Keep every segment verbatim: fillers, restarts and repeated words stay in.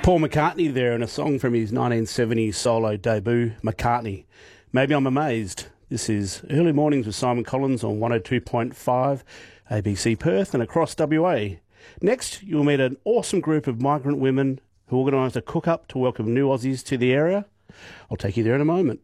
Paul McCartney there in a song from his nineteen seventies solo debut, McCartney. Maybe I'm amazed. This is Early Mornings with Simon Collins on one oh two point five A B C Perth and across W A. Next, you'll meet an awesome group of migrant women who organised a cook-up to welcome new Aussies to the area. I'll take you there in a moment.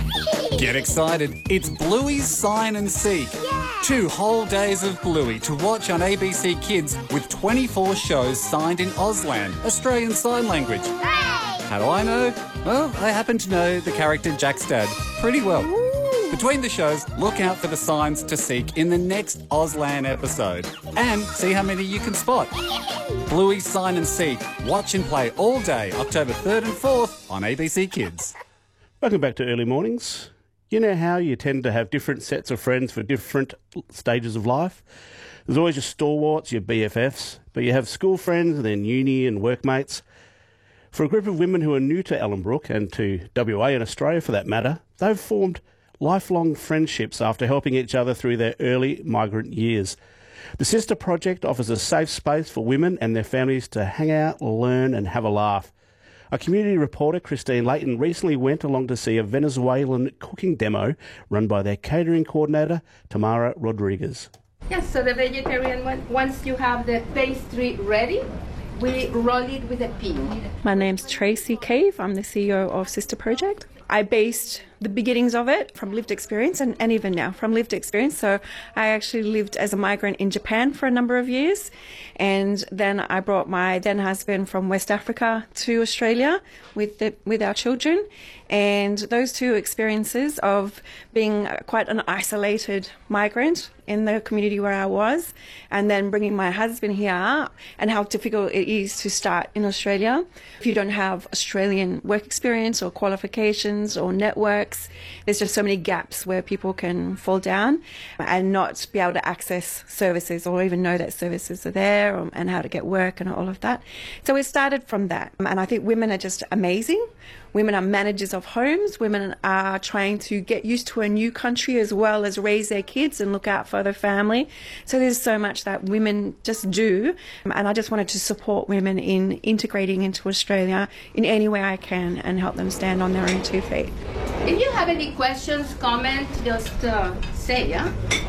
Get excited. It's Bluey's Sign and Seek. Yeah. Two whole days of Bluey to watch on A B C Kids with twenty-four shows signed in Auslan, Australian Sign Language. Hey. How do I know? Well, I happen to know the character Jack's dad pretty well. Ooh. Between the shows, look out for the signs to seek in the next Auslan episode and see how many you can spot. Bluey's Sign and Seek. Watch and play all day, October third and fourth on A B C Kids. Welcome back to Early Mornings. You know how you tend to have different sets of friends for different stages of life? There's always your stalwarts, your B F Fs, but you have school friends and then uni and workmates. For a group of women who are new to Ellenbrook and to W A and Australia for that matter, they've formed lifelong friendships after helping each other through their early migrant years. The Sister Project offers a safe space for women and their families to hang out, learn and have a laugh. Our community reporter, Christine Layton, recently went along to see a Venezuelan cooking demo run by their catering coordinator, Tamara Rodriguez. Yes, so the vegetarian one, once you have the pastry ready, we roll it with a pin. My name's Tracy Cave. I'm the C E O of Sister Project. I based the beginnings of it from lived experience and, and even now from lived experience. So I actually lived as a migrant in Japan for a number of years. And then I brought my then husband from West Africa to Australia with the, with our children. And those two experiences of being quite an isolated migrant in the community where I was, and then bringing my husband here, and how difficult it is to start in Australia if you don't have Australian work experience or qualifications or networks. There's just so many gaps where people can fall down and not be able to access services or even know that services are there, or, and how to get work and all of that. So it started from that. And I think women are just amazing. Women are managers of homes. Women are trying to get used to a new country as well as raise their kids and look out for their family. So there's so much that women just do. And I just wanted to support women in integrating into Australia in any way I can and help them stand on their own two feet. If you have any questions, comments, just uh, say, yeah?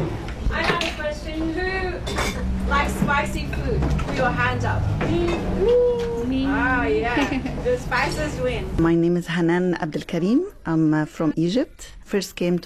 I have a question. Who likes spicy food? Put your hand up. Me. Ah, yeah. The spices win. My name is Hanan Abdelkarim. I'm uh, from Egypt. First came to